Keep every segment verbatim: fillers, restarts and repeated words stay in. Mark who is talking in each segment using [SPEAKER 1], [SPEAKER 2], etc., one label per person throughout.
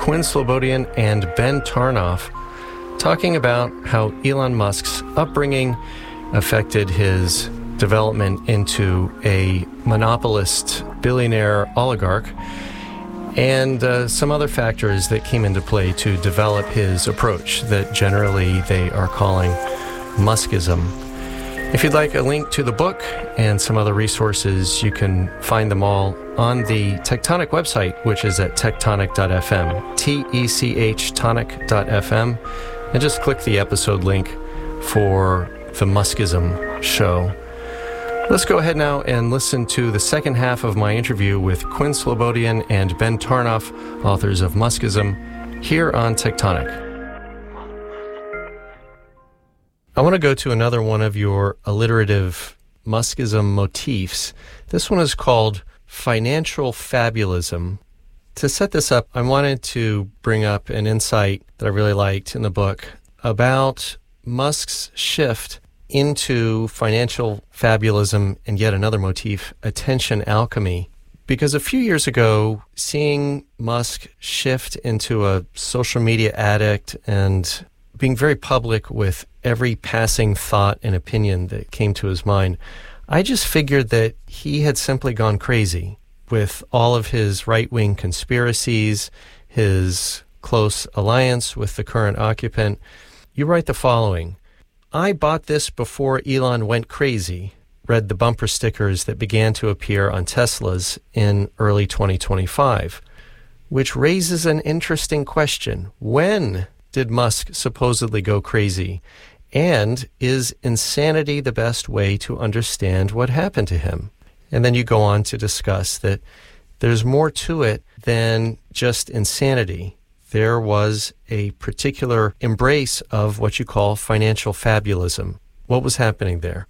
[SPEAKER 1] Quinn Slobodian and Ben Tarnoff, talking about how Elon Musk's upbringing affected his development into a monopolist, billionaire oligarch, and uh, some other factors that came into play to develop his approach that generally they are calling Muskism. If you'd like a link to the book and some other resources, you can find them all on the Tectonic website, which is at tectonic dot f m, T E C H tonic dot f m, and just click the episode link for the Muskism show. Let's go ahead now and listen to the second half of my interview with Quinn Slobodian and Ben Tarnoff, authors of Muskism, here on Tectonic. I want to go to another one of your alliterative Muskism motifs. This one is called financial fabulism. To set this up, I wanted to bring up an insight that I really liked in the book about Musk's shift into financial fabulism and yet another motif, attention alchemy. Because a few years ago, seeing Musk shift into a social media addict and being very public with every passing thought and opinion that came to his mind, I just figured that he had simply gone crazy with all of his right-wing conspiracies, his close alliance with the current occupant. You write the following: I bought this before Elon went crazy, read the bumper stickers that began to appear on Teslas in early twenty twenty-five, which raises an interesting question. When did Musk supposedly go crazy? And is insanity the best way to understand what happened to him? And then you go on to discuss that there's more to it than just insanity. There was a particular embrace of what you call financial fabulism. What was happening there?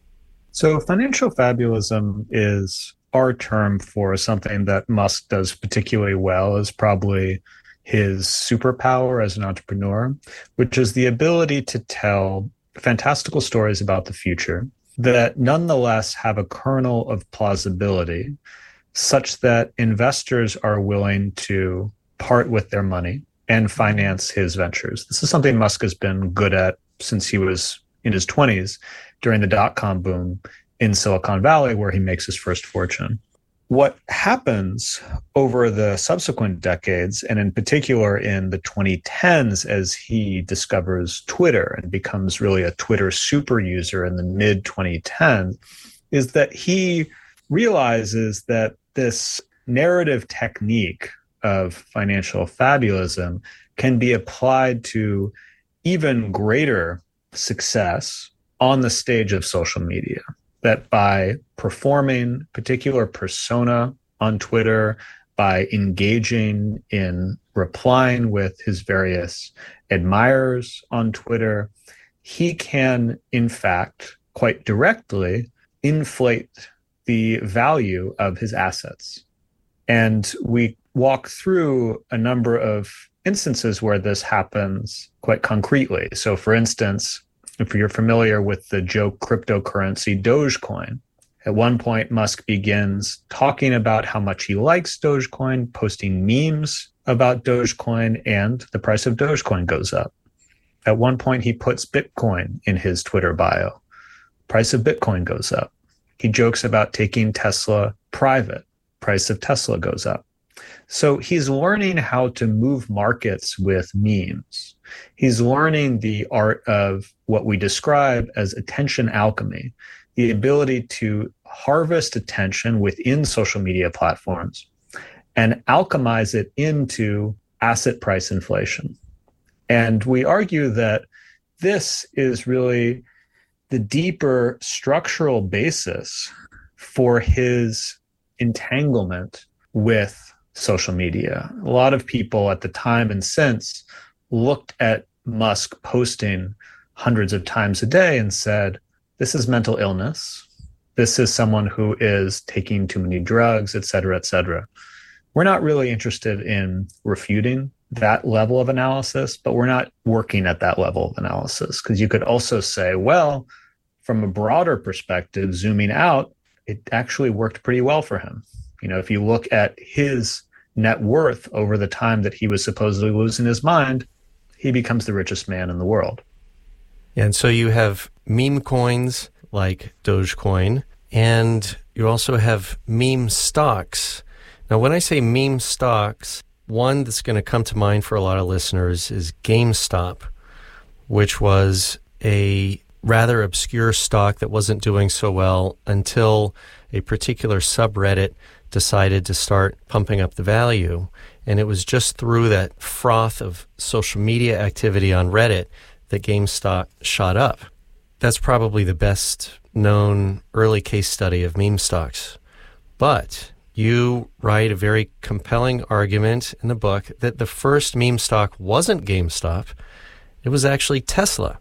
[SPEAKER 2] So financial fabulism is our term for something that Musk does particularly well, is probably his superpower as an entrepreneur, which is the ability to tell fantastical stories about the future that nonetheless have a kernel of plausibility such that investors are willing to part with their money and finance his ventures. This is something Musk has been good at since he was in his twenties during the dot-com boom in Silicon Valley, where he makes his first fortune. What happens over the subsequent decades, and in particular in the twenty tens, as he discovers Twitter and becomes really a Twitter super user in the mid twenty tens, is that he realizes that this narrative technique of financial fabulism can be applied to even greater success on the stage of social media. That by performing particular persona on Twitter, by engaging in replying with his various admirers on Twitter, he can, in fact, quite directly inflate the value of his assets. And we walk through a number of instances where this happens quite concretely. So, for instance, if you're familiar with the joke cryptocurrency Dogecoin, at one point, Musk begins talking about how much he likes Dogecoin, posting memes about Dogecoin, and the price of Dogecoin goes up. At one point, he puts Bitcoin in his Twitter bio. Price of Bitcoin goes up. He jokes about taking Tesla private. Price of Tesla goes up. So he's learning how to move markets with memes. He's learning the art of what we describe as attention alchemy, the ability to harvest attention within social media platforms and alchemize it into asset price inflation. And we argue that this is really the deeper structural basis for his entanglement with social media. A lot of people at the time and since looked at Musk posting hundreds of times a day and said, this is mental illness. This is someone who is taking too many drugs, et cetera, et cetera. We're not really interested in refuting that level of analysis, but we're not working at that level of analysis, because you could also say, well, from a broader perspective, zooming out, it actually worked pretty well for him. You know, if you look at his net worth over the time that he was supposedly losing his mind, he becomes the richest man in the world.
[SPEAKER 1] And so you have meme coins like Dogecoin, and you also have meme stocks. Now, when I say meme stocks, one that's going to come to mind for a lot of listeners is GameStop, which was a rather obscure stock that wasn't doing so well until a particular subreddit decided to start pumping up the value. And it was just through that froth of social media activity on Reddit that GameStop shot up. That's probably the best known early case study of meme stocks. But you write a very compelling argument in the book that the first meme stock wasn't GameStop, it was actually Tesla.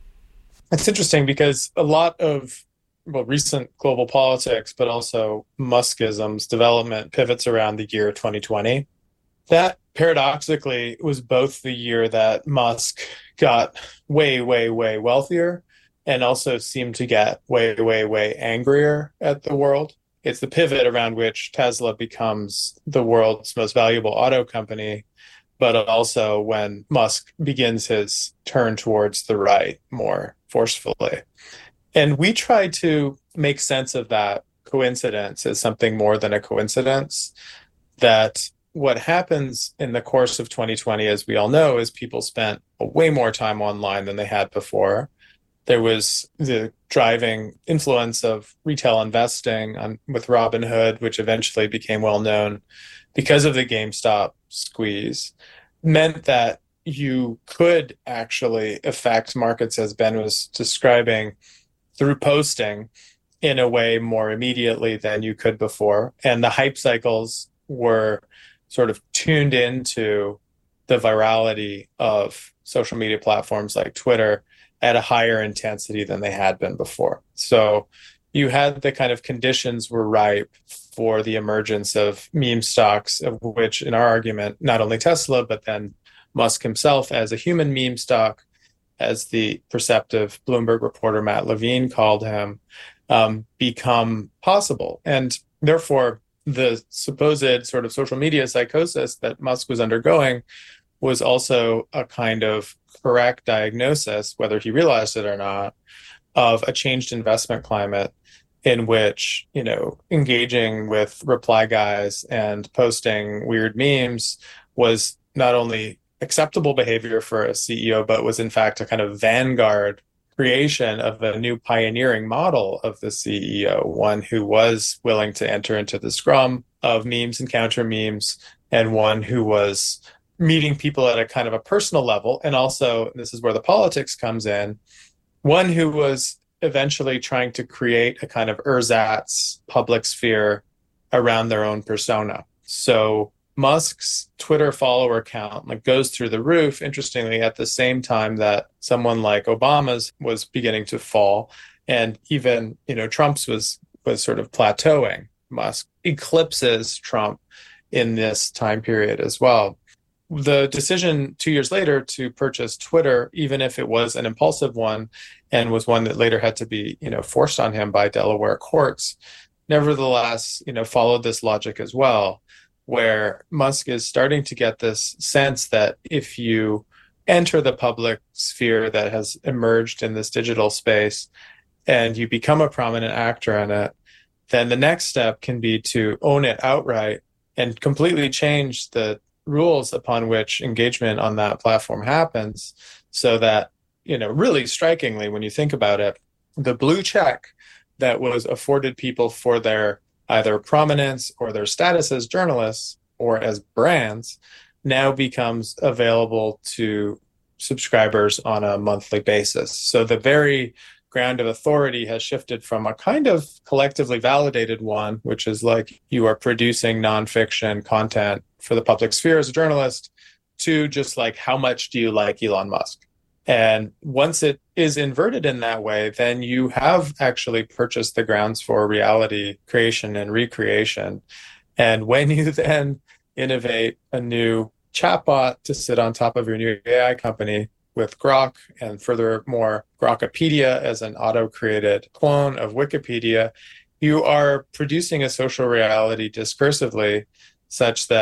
[SPEAKER 3] It's interesting because a lot of well, recent global politics, but also Muskism's development pivots around the year twenty twenty. That paradoxically was both the year that Musk got way, way, way wealthier and also seemed to get way, way, way angrier at the world. It's the pivot around which Tesla becomes the world's most valuable auto company, but also when Musk begins his turn towards the right more forcefully. And we try to make sense of that coincidence as something more than a coincidence, that what happens in the course of twenty twenty, as we all know, is people spent way more time online than they had before. There was the driving influence of retail investing on, with Robinhood, which eventually became well known because of the GameStop squeeze, meant that you could actually affect markets, as Ben was describing, through posting in a way more immediately than you could before. And the hype cycles were sort of tuned into the virality of social media platforms like Twitter at a higher intensity than they had been before. So you had the kind of conditions were ripe for the emergence of meme stocks, of which, in our argument, not only Tesla, but then Musk himself as a human meme stock, as the perceptive Bloomberg reporter Matt Levine called him, um, become possible. And therefore, the supposed sort of social media psychosis that Musk was undergoing was also a kind of correct diagnosis, whether he realized it or not, of a changed investment climate in which, you know, engaging with reply guys and posting weird memes was not only acceptable behavior for a C E O, but was in fact a kind of vanguard creation of a new pioneering model of the C E O, one who was willing to enter into the scrum of memes and counter memes, and one who was meeting people at a kind of a personal level. And also, this is where the politics comes in, one who was eventually trying to create a kind of ersatz public sphere around their own persona. So Musk's Twitter follower count like goes through the roof, interestingly, at the same time that someone like Obama's was beginning to fall. And even, you know, Trump's was was sort of plateauing. Musk eclipses Trump in this time period as well. The decision two years later to purchase Twitter, even if it was an impulsive one and was one that later had to be, you know, forced on him by Delaware courts, nevertheless, you know, followed this logic as well, where Musk is starting to get this sense that if you enter the public sphere that has emerged in this digital space and you become a prominent actor in it, then the next step can be to own it outright and completely change the rules upon which engagement on that platform happens, so that, you know, really strikingly, when you think about it, the blue check that was afforded people for their either prominence or their status as journalists or as brands now becomes available to subscribers on a monthly basis. So the very ground of authority has shifted from a kind of collectively validated one, which is like you are producing nonfiction content for the public sphere as a journalist, to just like, how much do you like Elon Musk? And once it is inverted in that way, then you have actually purchased the grounds for reality creation and recreation. And when you then innovate a new chatbot to sit on top of your new A I company with Grok, and furthermore, Grokopedia as an auto-created clone of Wikipedia, you are producing a social reality discursively such that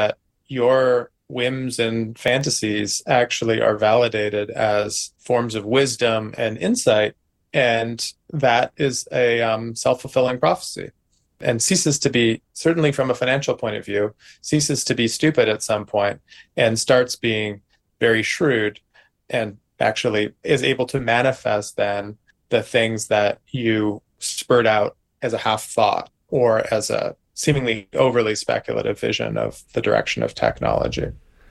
[SPEAKER 3] your whims and fantasies actually are validated as forms of wisdom and insight. And that is a um, self-fulfilling prophecy, and ceases to be, certainly from a financial point of view, ceases to be stupid at some point and starts being very shrewd, and actually is able to manifest then the things that you spurred out as a half thought or as a seemingly overly speculative vision of the direction of technology.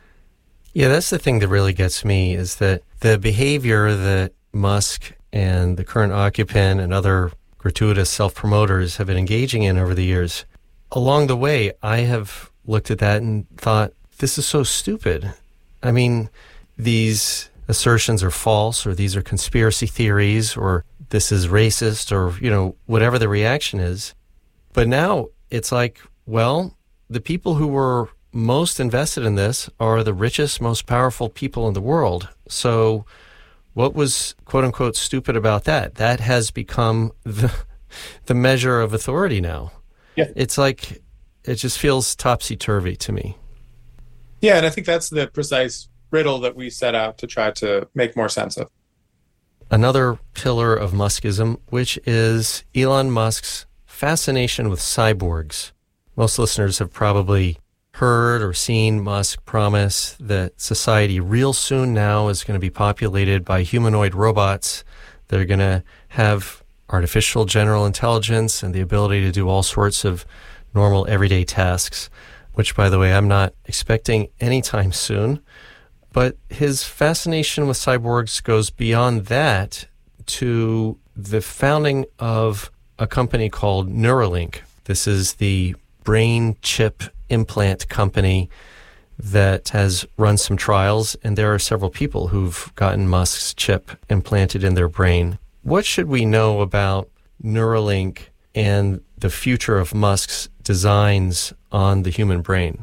[SPEAKER 1] Yeah, that's the thing that really gets me, is that the behavior that Musk and the current occupant and other gratuitous self-promoters have been engaging in over the years. Along the way, I have looked at that and thought, this is so stupid. I mean, these assertions are false, or these are conspiracy theories, or this is racist, or, you know, whatever the reaction is. But now it's like, well, the people who were most invested in this are the richest, most powerful people in the world. So what was, quote unquote, stupid about that? That has become the, the measure of authority now.
[SPEAKER 3] Yeah.
[SPEAKER 1] It's like, it just feels topsy-turvy to me.
[SPEAKER 3] Yeah, and I think that's the precise riddle that we set out to try to make more sense of.
[SPEAKER 1] Another pillar of Muskism, which is Elon Musk's fascination with cyborgs. Most listeners have probably heard or seen Musk promise that society real soon now is going to be populated by humanoid robots. They're going to have artificial general intelligence and the ability to do all sorts of normal everyday tasks, which, by the way, I'm not expecting anytime soon. But his fascination with cyborgs goes beyond that to the founding of a company called Neuralink. This is the brain chip implant company that has run some trials, and there are several people who've gotten Musk's chip implanted in their brain. What should we know about Neuralink and the future of Musk's designs on the human brain?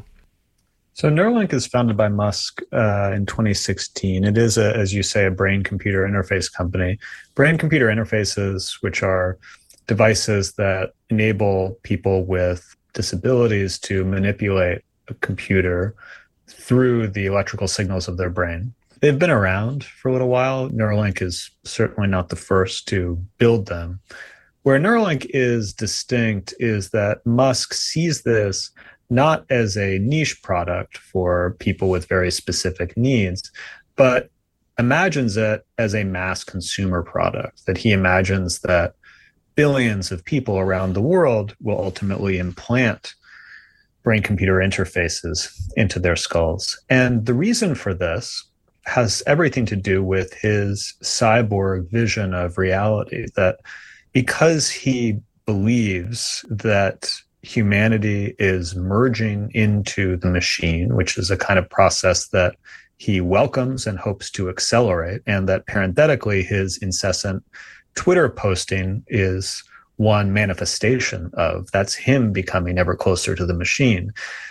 [SPEAKER 2] So Neuralink is founded by Musk uh, in twenty sixteen. It is, a, as you say, a brain-computer interface company. Brain-computer interfaces, which are devices that enable people with disabilities to manipulate a computer through the electrical signals of their brain. They've been around for a little while. Neuralink is certainly not the first to build them. Where Neuralink is distinct is that Musk sees this not as a niche product for people with very specific needs, but imagines it as a mass consumer product, that he imagines that billions of people around the world will ultimately implant brain-computer interfaces into their skulls. And the reason for this has everything to do with his cyborg vision of reality, that because he believes that humanity is merging into the machine, which is a kind of process that he welcomes and hopes to accelerate, and that parenthetically his incessant Twitter posting is one manifestation of. That's him becoming ever closer to the machine.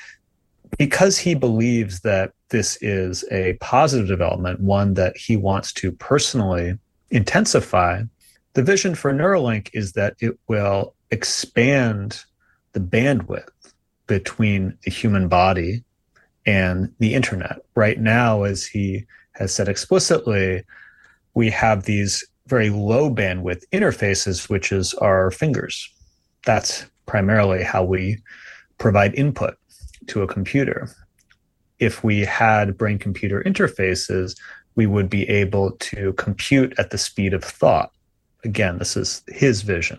[SPEAKER 2] Because he believes that this is a positive development, one that he wants to personally intensify, the vision for Neuralink is that it will expand the bandwidth between the human body and the internet. Right now, as he has said explicitly, we have these very low bandwidth interfaces, which is our fingers. That's primarily how we provide input to a computer. If we had brain-computer interfaces, we would be able to compute at the speed of thought. Again, this is his vision.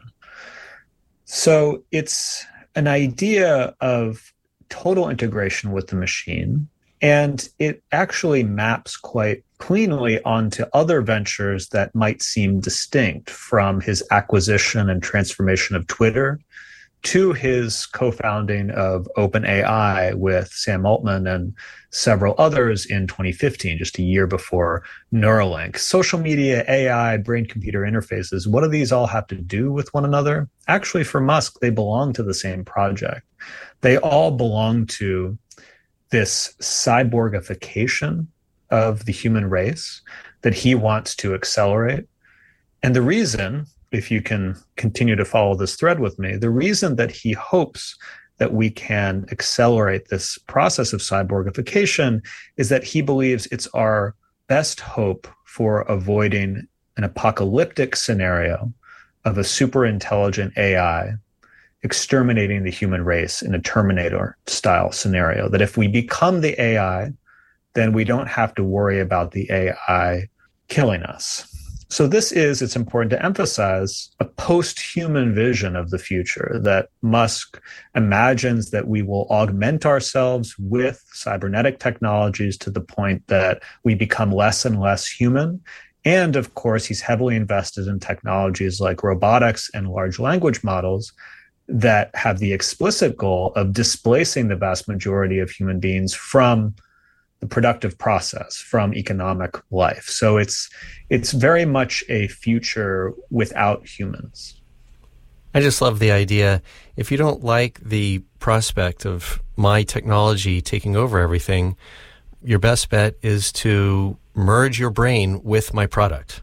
[SPEAKER 2] So it's an idea of total integration with the machine, and it actually maps quite cleanly onto other ventures that might seem distinct, from his acquisition and transformation of Twitter to his co-founding of OpenAI with Sam Altman and several others in twenty fifteen, just a year before Neuralink. Social media, A I, brain-computer interfaces, what do these all have to do with one another? Actually, for Musk, they belong to the same project. They all belong to this cyborgification of the human race that he wants to accelerate. And the reason, if you can continue to follow this thread with me, the reason that he hopes that we can accelerate this process of cyborgification is that he believes it's our best hope for avoiding an apocalyptic scenario of a super intelligent A I exterminating the human race in a Terminator style scenario. That if we become the A I, then we don't have to worry about the A I killing us. So this is, it's important to emphasize, a post-human vision of the future, that Musk imagines that we will augment ourselves with cybernetic technologies to the point that we become less and less human. And of course, he's heavily invested in technologies like robotics and large language models that have the explicit goal of displacing the vast majority of human beings from the productive process, from economic life. So it's it's very much a future without humans.
[SPEAKER 1] I just love the idea. If you don't like the prospect of my technology taking over everything, your best bet is to merge your brain with my product.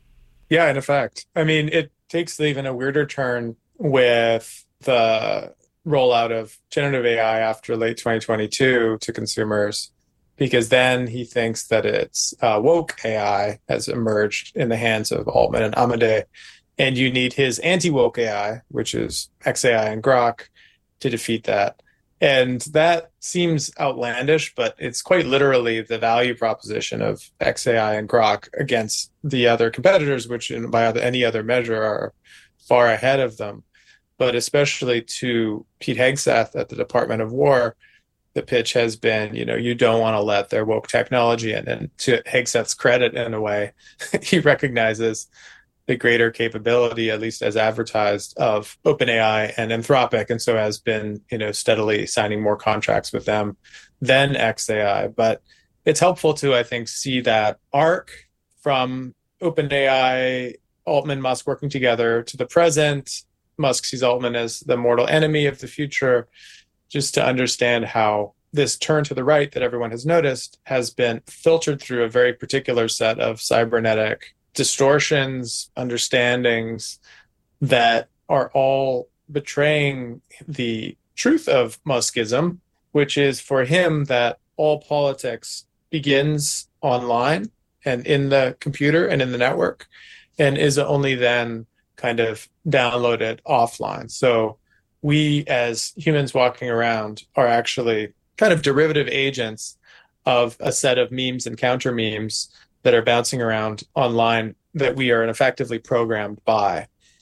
[SPEAKER 3] Yeah, in effect. I mean, it takes even a weirder turn with the rollout of generative A I after late twenty twenty-two to consumers, because then he thinks that it's uh, woke A I has emerged in the hands of Altman and Amadei, and you need his anti-woke A I, which is X A I and Grok, to defeat that. And that seems outlandish, but it's quite literally the value proposition of X A I and Grok against the other competitors, which in, by other, any other measure are far ahead of them. But especially to Pete Hegseth at the Department of War, the pitch has been, you know, you don't want to let their woke technology in. And to Hegseth's credit, in a way, he recognizes the greater capability, at least as advertised, of OpenAI and Anthropic, and so has been, you know, steadily signing more contracts with them than X A I. But it's helpful to, I think, see that arc from OpenAI, Altman, Musk working together to the present. Musk sees Altman as the mortal enemy of the future, just to understand how this turn to the right that everyone has noticed has been filtered through a very particular set of cybernetic distortions, understandings that are all betraying the truth of Muskism, which is for him that all politics begins online and in the computer and in the network, and is only then kind of downloaded offline. So we as humans walking around are actually kind of derivative agents of a set of memes and counter memes that are bouncing around online that we are effectively programmed by.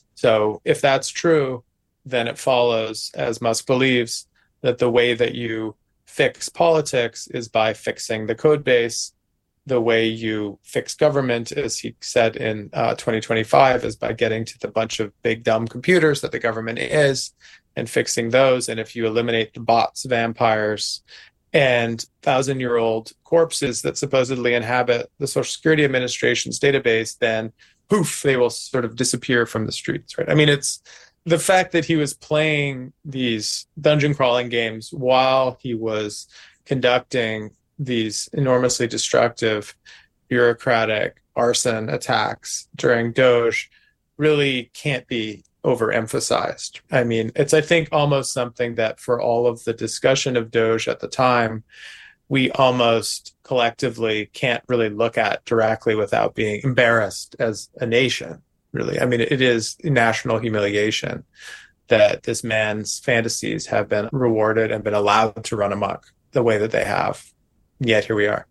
[SPEAKER 3] So if that's true, then it follows, as Musk believes, that the way that you fix politics is by fixing the code base. The way you fix government, as he said in uh, twenty twenty-five, is by getting to the bunch of big dumb computers that the government is and fixing those. And if you eliminate the bots, vampires, and thousand-year-old corpses that supposedly inhabit the Social Security Administration's database, then poof, they will sort of disappear from the streets, right? I mean, it's the fact that he was playing these dungeon crawling games while he was conducting these enormously destructive bureaucratic arson attacks during Doge really can't be overemphasized. I mean, it's, I think, almost something that for all of the discussion of Doge at the time, we almost collectively can't really look at directly without being embarrassed as a nation, really. I mean, it is national humiliation that this man's fantasies have been rewarded and been allowed to run amok the way that they have. Yet here we are.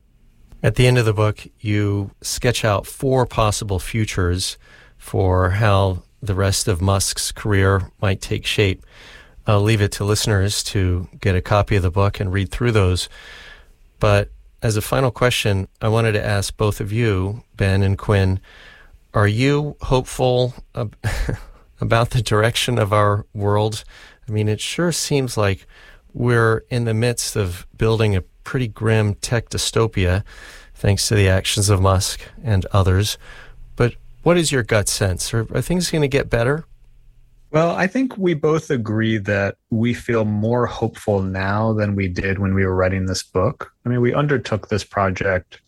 [SPEAKER 1] At the end of the book, you sketch out four possible futures for how the rest of Musk's career might take shape. I'll leave it to listeners to get a copy of the book and read through those. But as a final question, I wanted to ask both of you, Ben and Quinn, are you hopeful ab- about the direction of our world? I mean, it sure seems like we're in the midst of building a pretty grim tech dystopia, thanks to the actions of Musk and others. But what is your gut sense? Are, are things going to get better?
[SPEAKER 2] Well, I think we both agree that we feel more hopeful now than we did when we were writing this book. I mean, we undertook this project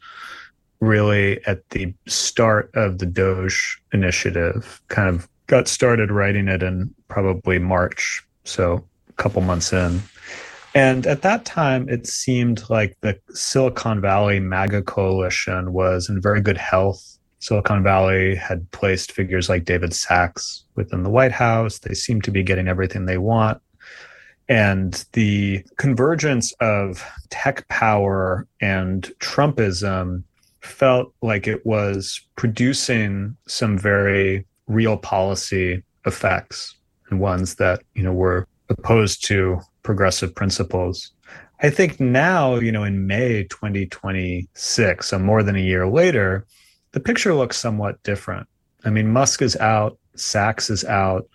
[SPEAKER 2] really at the start of the Doge initiative, kind of got started writing it in probably March. So a couple months in. And at that time, it seemed like the Silicon Valley MAGA coalition was in very good health. Silicon Valley had placed figures like David Sacks within the White House. They seemed to be getting everything they want. And the convergence of tech power and Trumpism felt like it was producing some very real policy effects, and ones that, you know, were opposed to progressive principles. I think now, you know, in May twenty twenty-six, so more than a year later, the picture looks somewhat different. I mean, Musk is out, Sacks is out.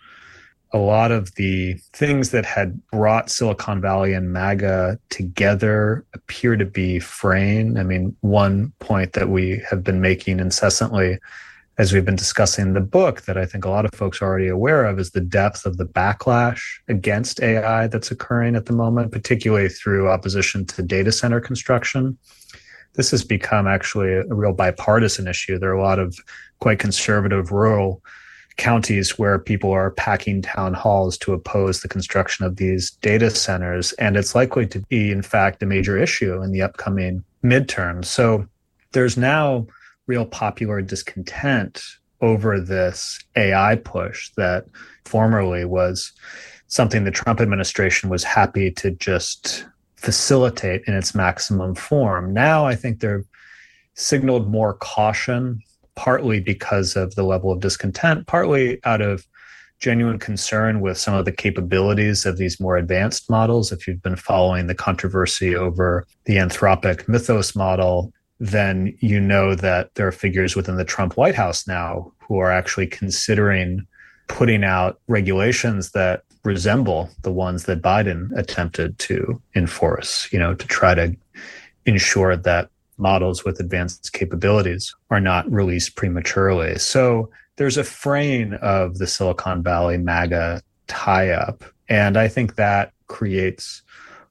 [SPEAKER 2] A lot of the things that had brought Silicon Valley and MAGA together appear to be fraying. I mean, one point that we have been making incessantly as we've been discussing the book that I think a lot of folks are already aware of is the depth of the backlash against A I that's occurring at the moment, particularly through opposition to data center construction. This has become actually a real bipartisan issue. There are a lot of quite conservative rural counties where people are packing town halls to oppose the construction of these data centers. And it's likely to be, in fact, a major issue in the upcoming midterms. So there's now real popular discontent over this A I push that formerly was something the Trump administration was happy to just facilitate in its maximum form. Now I think they're signaled more caution, partly because of the level of discontent, partly out of genuine concern with some of the capabilities of these more advanced models. If you've been following the controversy over the Anthropic Mythos model, then you know that there are figures within the Trump White House now who are actually considering putting out regulations that resemble the ones that Biden attempted to enforce, you know, to try to ensure that models with advanced capabilities are not released prematurely. So there's a fraying of the Silicon Valley MAGA tie-up. And I think that creates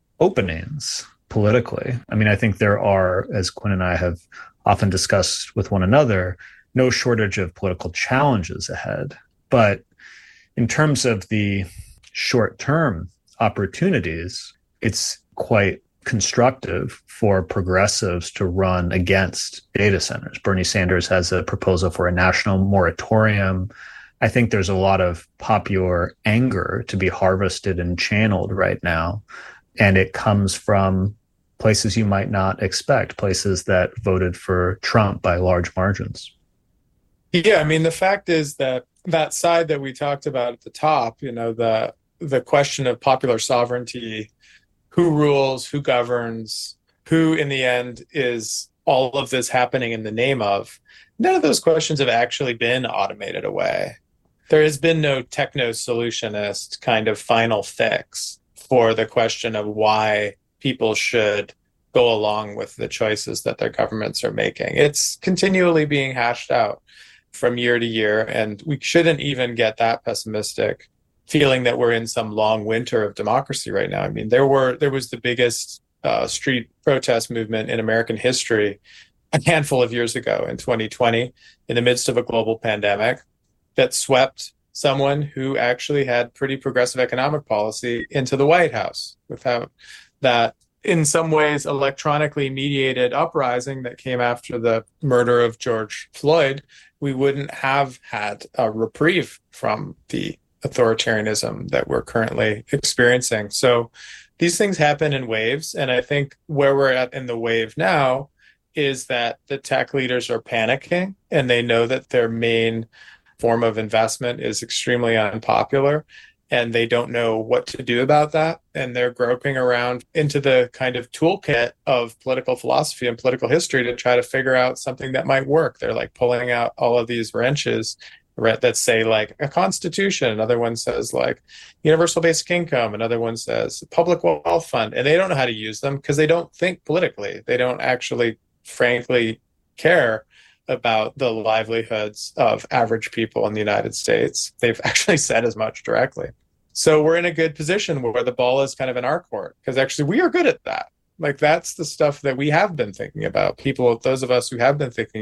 [SPEAKER 2] openings politically. I mean, I think there are, as Quinn and I have often discussed with one another, no shortage of political challenges ahead. But in terms of the short-term opportunities, it's quite constructive for progressives to run against data centers. Bernie Sanders has a proposal for a national moratorium. I think there's a lot of popular anger to be harvested and channeled right now. And it comes from places you might not expect, places that voted for Trump by large margins.
[SPEAKER 3] Yeah, I mean, the fact is that that side that we talked about at the top, you know, the the question of popular sovereignty, who rules, who governs, who in the end is all of this happening in the name of, none of those questions have actually been automated away. There has been no techno-solutionist kind of final fix for the question of why people should go along with the choices that their governments are making. It's continually being hashed out from year to year, and we shouldn't even get that pessimistic, feeling that we're in some long winter of democracy right now. I mean, there were there was the biggest uh, street protest movement in American history a handful of years ago in twenty twenty, in the midst of a global pandemic, that swept someone who actually had pretty progressive economic policy into the White House. Without that, in some ways, electronically mediated uprising that came after the murder of George Floyd, we wouldn't have had a reprieve from the authoritarianism that we're currently experiencing. So these things happen in waves. And I think where we're at in the wave now is that the tech leaders are panicking, and they know that their main form of investment is extremely unpopular, and they don't know what to do about that. And they're groping around into the kind of toolkit of political philosophy and political history to try to figure out something that might work. They're like pulling out all of these wrenches that say like a constitution. Another one says like universal basic income. Another one says public wealth fund. And they don't know how to use them because they don't think politically. They don't actually, frankly, care about the livelihoods of average people in the United States. They've actually said as much directly. So we're in a good position where the ball is kind of in our court, because actually we are good at that. Like that's the stuff that we have been thinking about. People, those of us who have been thinking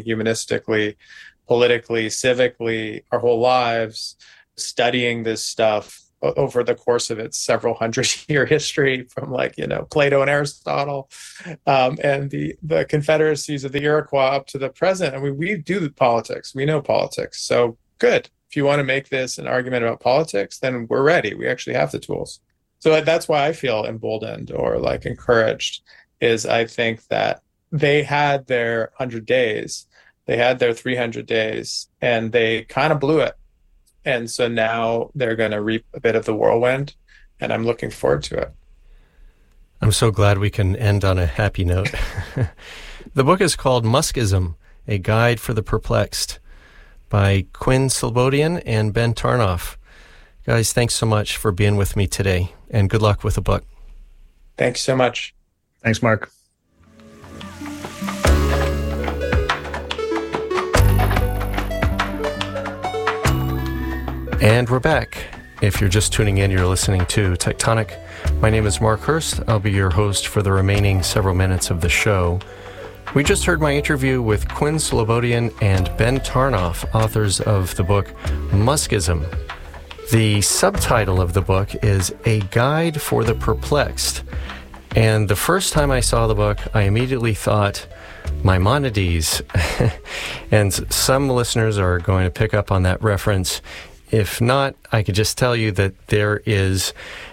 [SPEAKER 3] humanistically, politically, civically, our whole lives, studying this stuff over the course of its several hundred year history from like, you know, Plato and Aristotle um, and the, the confederacies of the Iroquois up to the present. I mean, we do politics. We know politics. So good. If you want to make this an argument about politics, then we're ready. We actually have the tools. So that's why I feel emboldened or like encouraged is I think that they had their one hundred days, they had their three hundred days, and they kind of blew it. And so now they're going to reap a bit of the whirlwind, and I'm looking forward to it.
[SPEAKER 1] I'm so glad we can end on a happy note. The book is called Muskism, A Guide for the Perplexed by Quinn Slobodian and Ben Tarnoff. Guys, thanks so much for being with me today, and good luck with the book.
[SPEAKER 3] Thanks so much.
[SPEAKER 2] Thanks, Mark.
[SPEAKER 1] And we're back. If you're just tuning in, you're listening to Tectonic. My name is Mark Hurst. I'll be your host for the remaining several minutes of the show. We just heard my interview with Quinn Slobodian and Ben Tarnoff, authors of the book Muskism. The subtitle of the book is A Guide for the Perplexed. And the first time I saw the book, I immediately thought Maimonides. And some listeners are going to pick up on that reference. If not, I could just tell you that there is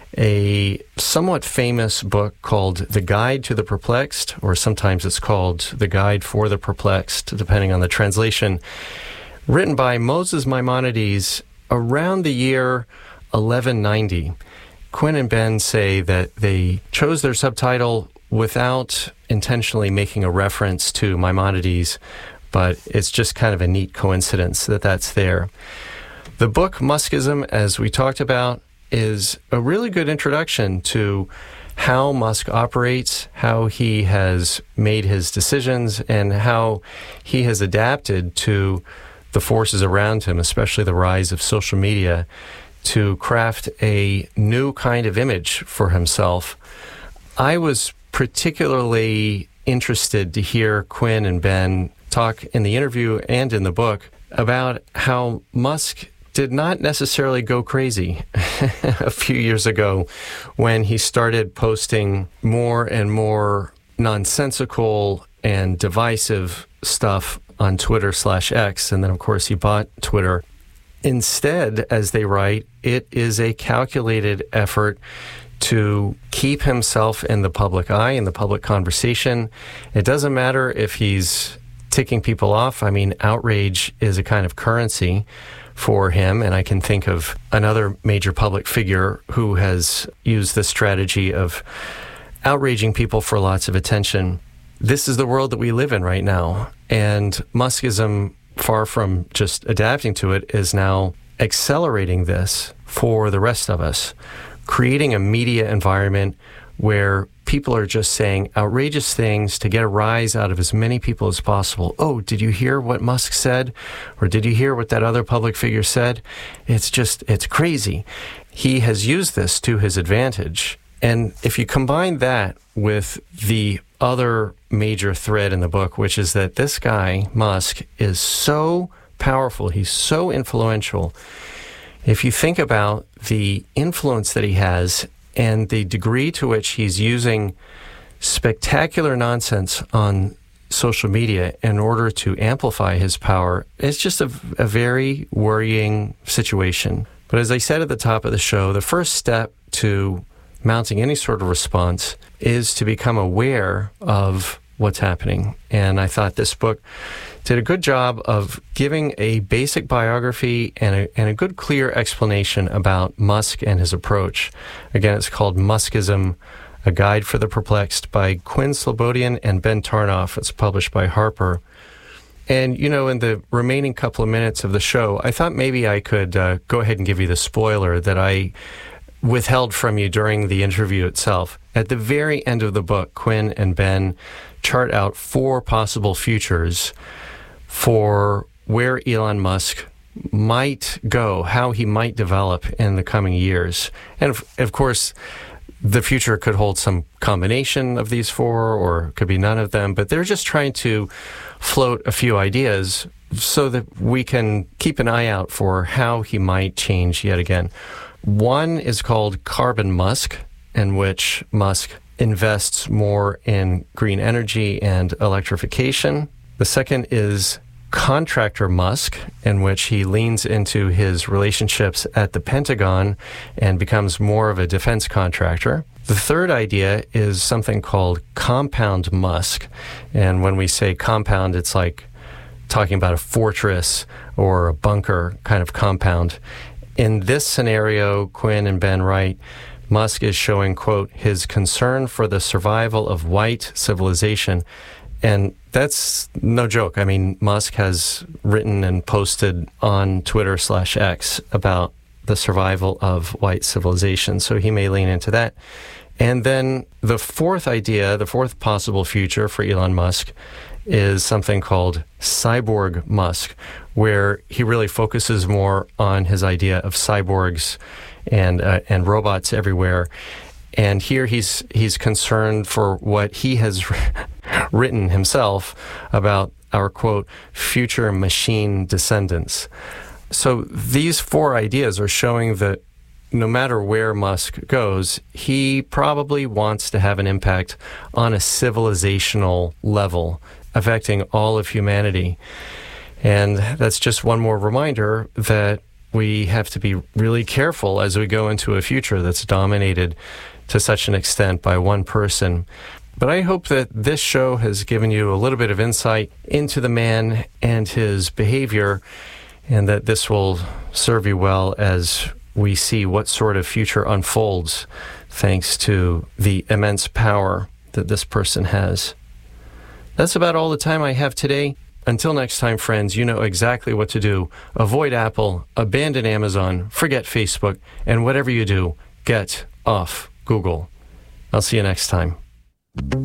[SPEAKER 1] a somewhat famous book called The Guide to the Perplexed, or sometimes it's called The Guide for the Perplexed, depending on the translation, written by Moses Maimonides around the year eleven ninety. Quinn and Ben say that they chose their subtitle without intentionally making a reference to Maimonides, but it's just kind of a neat coincidence that that's there. The book Muskism, as we talked about, is a really good introduction to how Musk operates, how he has made his decisions, and how he has adapted to the forces around him, especially the rise of social media, to craft a new kind of image for himself. I was particularly interested to hear Quinn and Ben talk in the interview and in the book about how Musk did not necessarily go crazy a few years ago when he started posting more and more nonsensical and divisive stuff on Twitter slash X. And then, of course, he bought Twitter. Instead, as they write, it is a calculated effort to keep himself in the public eye, in the public conversation. It doesn't matter if he's ticking people off. I mean, outrage is a kind of currency for him, and I can think of another major public figure who has used this strategy of outraging people for lots of attention. This is the world that we live in right now, and Muskism, far from just adapting to it, is now accelerating this for the rest of us, creating a media environment where people are just saying outrageous things to get a rise out of as many people as possible. Oh, did you hear what Musk said? Or did you hear what that other public figure said? It's just, it's crazy. He has used this to his advantage. And if you combine that with the other major thread in the book, which is that this guy, Musk, is so powerful, he's so influential. If you think about the influence that he has and the degree to which he's using spectacular nonsense on social media in order to amplify his power, it's just a, a very worrying situation. But as I said at the top of the show, the first step to mounting any sort of response is to become aware of what's happening. And I thought this book did a good job of giving a basic biography and a, and a good, clear explanation about Musk and his approach. Again, it's called Muskism, A Guide for the Perplexed by Quinn Slobodian and Ben Tarnoff. It's published by Harper. And, you know, in the remaining couple of minutes of the show, I thought maybe I could uh, go ahead and give you the spoiler that I withheld from you during the interview itself. At the very end of the book, Quinn and Ben chart out four possible futures for where Elon Musk might go, how he might develop in the coming years. And of, of course, the future could hold some combination of these four, or it could be none of them, but they're just trying to float a few ideas so that we can keep an eye out for how he might change yet again. One is called Carbon Musk, in which Musk invests more in green energy and electrification. The second is Contractor Musk, in which he leans into his relationships at the Pentagon and becomes more of a defense contractor. The third idea is something called Compound Musk. And when we say compound, it's like talking about a fortress or a bunker kind of compound. In this scenario, Quinn and Ben write, Musk is showing, quote, his concern for the survival of white civilization. And that's no joke. I mean, Musk has written and posted on Twitter slash X about the survival of white civilization. So he may lean into that. And then the fourth idea, the fourth possible future for Elon Musk is something called Cyborg Musk, where he really focuses more on his idea of cyborgs and uh, and robots everywhere. And here he's he's concerned for what he has written himself about our, quote, future machine descendants. So these four ideas are showing that no matter where Musk goes, he probably wants to have an impact on a civilizational level, affecting all of humanity. And that's just one more reminder that we have to be really careful as we go into a future that's dominated to such an extent by one person. But I hope that this show has given you a little bit of insight into the man and his behavior, and that this will serve you well as we see what sort of future unfolds thanks to the immense power that this person has. That's about all the time I have today. Until next time, friends, you know exactly what to do. Avoid Apple, abandon Amazon, forget Facebook, and whatever you do, get off Google. I'll see you next time.